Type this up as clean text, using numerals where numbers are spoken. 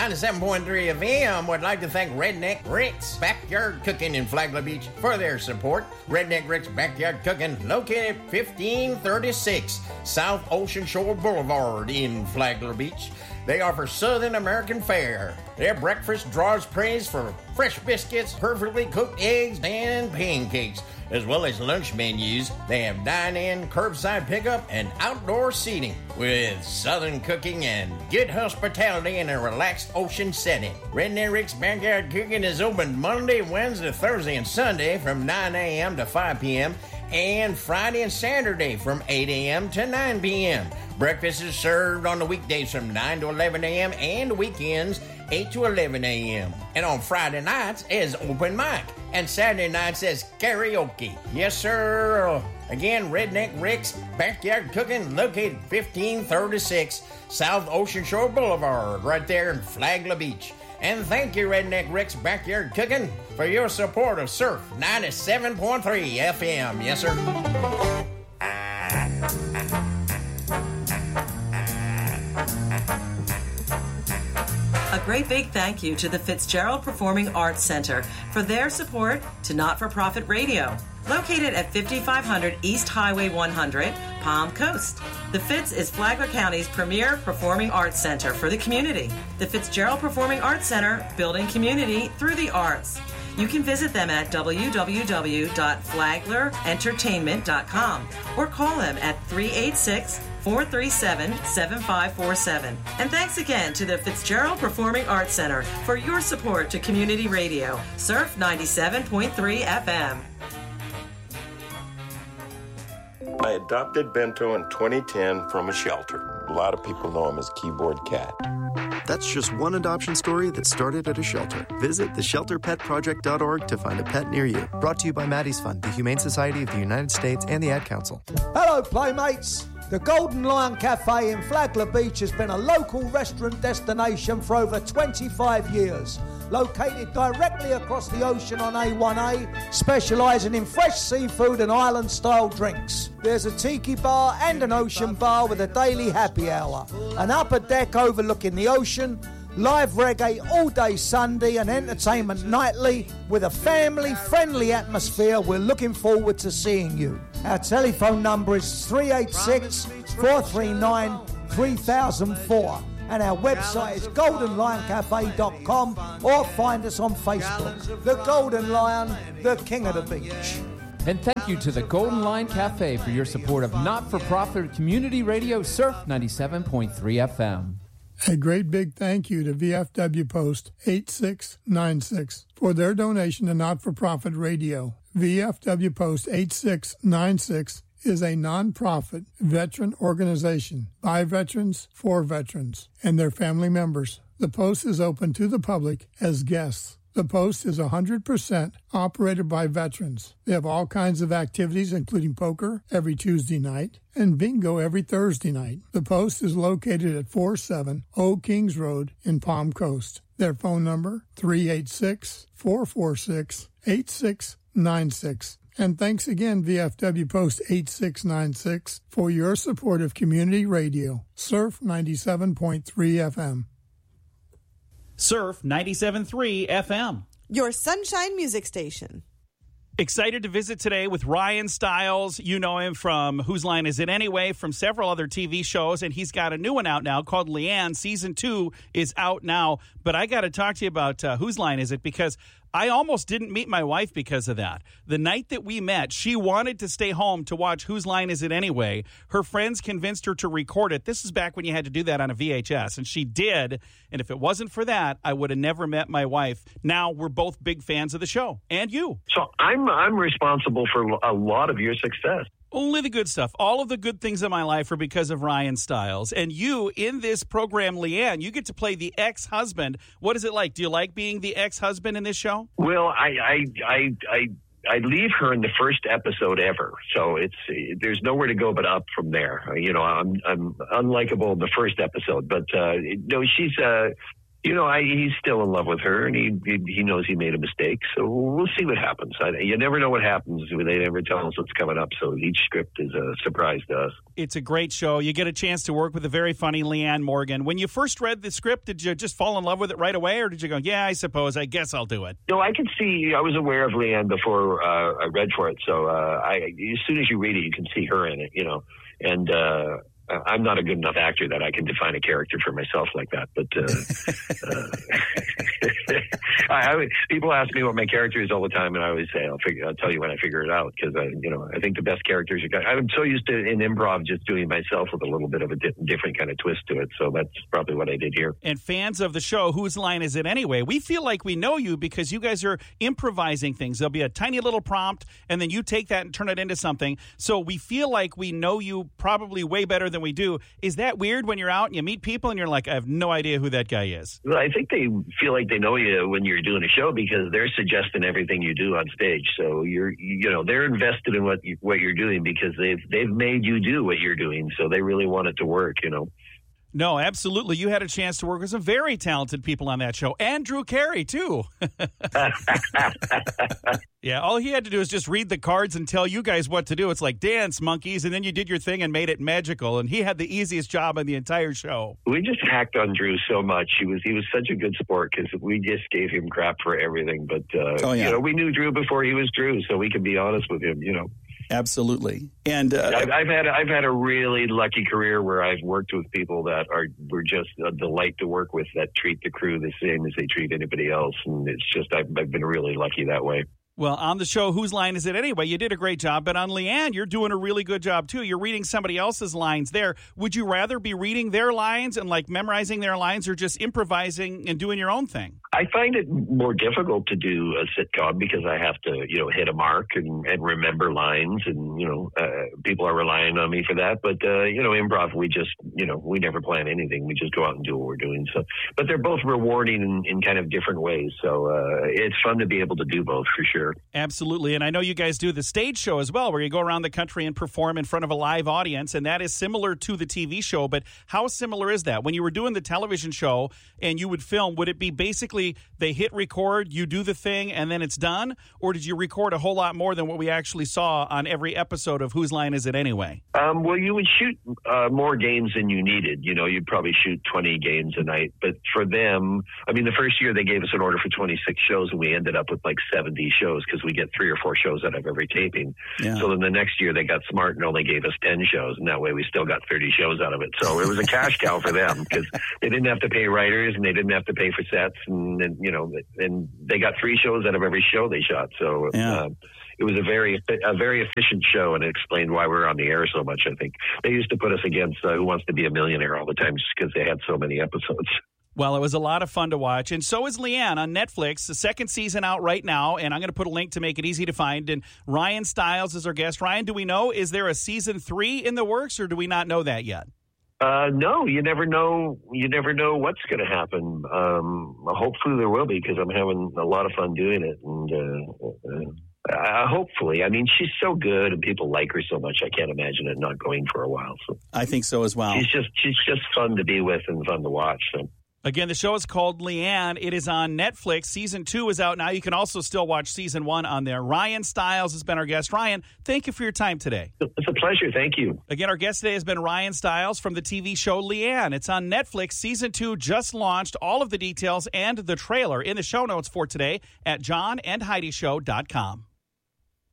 97.3 FM would like to thank Redneck Rick's Backyard Cooking in Flagler Beach for their support. Redneck Rick's Backyard Cooking, located at 1536 South Ocean Shore Boulevard in Flagler Beach. They offer Southern American fare. Their breakfast draws praise for fresh biscuits, perfectly cooked eggs, and pancakes, as well as lunch menus. They have dine-in, curbside pickup, and outdoor seating with Southern cooking and good hospitality in a relaxed ocean setting. Redneck Rick's Backyard Cooking is open Monday, Wednesday, Thursday, and Sunday from 9 a.m. to 5 p.m. and Friday and Saturday from 8 a.m. to 9 p.m. Breakfast is served on the weekdays from 9 to 11 a.m. and weekends 8 to 11 a.m. And on Friday nights is open mic. And Saturday nights is karaoke. Yes, sir. Again, Redneck Rick's Backyard Cooking, located 1536 South Ocean Shore Boulevard, right there in Flagler Beach. And thank you, Redneck Rick's Backyard Cooking, for your support of Surf 97.3 FM. Yes, sir. A great big thank you to the Fitzgerald Performing Arts Center for their support to Not-for-Profit Radio, located at 5500 East Highway 100, Palm Coast. The Fitz is Flagler County's premier performing arts center for the community. The Fitzgerald Performing Arts Center, building community through the arts. You can visit them at www.flaglerentertainment.com or call them at 386-437-7547. And thanks again to the Fitzgerald Performing Arts Center for your support to community radio. Surf 97.3 FM. I adopted Bento in 2010 from a shelter. A lot of people know him as Keyboard Cat. That's just one adoption story that started at a shelter. Visit theshelterpetproject.org to find a pet near you. Brought to you by Maddie's Fund, the Humane Society of the United States, and the Ad Council. Hello, Playmates. The Golden Lion Cafe in Flagler Beach has been a local restaurant destination for over 25 years. Located directly across the ocean on A1A, specialising in fresh seafood and island-style drinks. There's a tiki bar and an ocean bar with a daily happy hour. An upper deck overlooking the ocean, live reggae all day Sunday and entertainment nightly with a family-friendly atmosphere. We're looking forward to seeing you. Our telephone number is 386-439-3004. And our website is goldenlioncafe.com or find us on Facebook. The Golden Lion, the king of the beach. And thank you to the Golden Lion Cafe for your support of not-for-profit community radio Surf 97.3 FM. A great big thank you to VFW Post 8696 for their donation to not-for-profit radio. VFW Post 8696 is a non-profit veteran organization by veterans for veterans and their family members. The Post is open to the public as guests. The Post is 100% operated by veterans. They have all kinds of activities, including poker every Tuesday night and bingo every Thursday night. The Post is located at 47 Old Kings Road in Palm Coast. Their phone number, 386-446-8696. And thanks again, VFW Post 8696, for your support of community radio. Surf 97.3 FM. Surf 97.3 FM. Your Sunshine Music Station. Excited to visit today with Ryan Stiles. You know him from Whose Line Is It Anyway, from several other TV shows, and he's got a new one out now called Leanne. Season 2 is out now, but I got to talk to you about Whose Line Is It, because I almost didn't meet my wife because of that. The night that we met, she wanted to stay home to watch Whose Line Is It Anyway. Her friends convinced her to record it. This is back when you had to do that on a VHS, and she did. And if it wasn't for that, I would have never met my wife. Now we're both big fans of the show, and you. So I'm responsible for a lot of your success. Only the good stuff. All of the good things in my life are because of Ryan Stiles. And you, in this program, Leanne, you get to play the ex-husband. What is it like? Do you like being the ex-husband in this show? Well, I leave her in the first episode ever, so there's nowhere to go but up from there. You know, I'm unlikable in the first episode, but no, she's He's still in love with her, and he knows he made a mistake. So we'll see what happens. You never know what happens. They never tell us what's coming up. So each script is a surprise to us. It's a great show. You get a chance to work with a very funny Leanne Morgan. When you first read the script, did you just fall in love with it right away, or did you go, yeah, I guess I'll do it? No, I could see. I was aware of Leanne before I read for it. So as soon as you read it, you can see her in it, and I'm not a good enough actor that I can define a character for myself like that. But people ask me what my character is all the time, and I always say I'll tell you when I figure it out, because I think the best characters I'm so used to in improv just doing myself with a little bit of a different kind of twist to it. So that's probably what I did here. And fans of the show, Whose Line Is It Anyway? We feel like we know you because you guys are improvising things. There'll be a tiny little prompt, and then you take that and turn it into something. So we feel like we know you probably way better than we do. Is that weird when you're out and you meet people and you're like, I have no idea who that guy is? Well, I think they feel like they know you when you're doing a show because they're suggesting everything you do on stage. So they're invested in what you're doing because they've made you do what you're doing. So they really want it to work, No, absolutely. You had a chance to work with some very talented people on that show. And Drew Carey, too. Yeah, all he had to do is just read the cards and tell you guys what to do. It's like dance, monkeys, and then you did your thing and made it magical. And he had the easiest job on the entire show. We just hacked on Drew so much. He was such a good sport because we just gave him crap for everything. But, we knew Drew before he was Drew, so we could be honest with him, Absolutely. And I've had a really lucky career where I've worked with people that were just a delight to work with, that treat the crew the same as they treat anybody else. And it's just, I've been really lucky that way. Well, on the show, Whose Line Is It Anyway? You did a great job. But on Leanne, you're doing a really good job, too. You're reading somebody else's lines there. Would you rather be reading their lines and, memorizing their lines or just improvising and doing your own thing? I find it more difficult to do a sitcom because I have to, hit a mark and remember lines. And, people are relying on me for that. But, improv, we just, we never plan anything. We just go out and do what we're doing. So, but they're both rewarding in kind of different ways. So it's fun to be able to do both for sure. Absolutely. And I know you guys do the stage show as well, where you go around the country and perform in front of a live audience. And that is similar to the TV show. But how similar is that? When you were doing the television show and you would film, would it be basically they hit record, you do the thing, and then it's done? Or did you record a whole lot more than what we actually saw on every episode of Whose Line Is It Anyway? Well, you would shoot more games than you needed. You'd probably shoot 20 games a night. But for them, the first year they gave us an order for 26 shows, and we ended up with 70 shows because we get 3 or 4 shows out of every taping. Yeah. So then the next year they got smart and only gave us 10 shows, and that way we still got 30 shows out of it. So it was a cash cow for them because they didn't have to pay writers and they didn't have to pay for sets, and they got 3 shows out of every show they shot. So it was a very efficient show, and it explained why we were on the air so much. I think they used to put us against Who Wants to Be a Millionaire all the time just because they had so many episodes. Well, it was a lot of fun to watch, and so is Leanne on Netflix. The second season out right now, and I'm going to put a link to make it easy to find. And Ryan Stiles is our guest. Ryan, do we know, is there a season 3 in the works, or do we not know that yet? No, you never know. You never know what's going to happen. Hopefully there will be, because I'm having a lot of fun doing it, and hopefully. She's so good, and people like her so much. I can't imagine it not going for a while. So I think so as well. She's just fun to be with and fun to watch. So. Again, the show is called Leanne. It is on Netflix. Season 2 is out now. You can also still watch Season 1 on there. Ryan Stiles has been our guest. Ryan, thank you for your time today. It's a pleasure. Thank you. Again, our guest today has been Ryan Stiles from the TV show Leanne. It's on Netflix. Season 2 just launched. All of the details and the trailer in the show notes for today at johnandheidishow.com.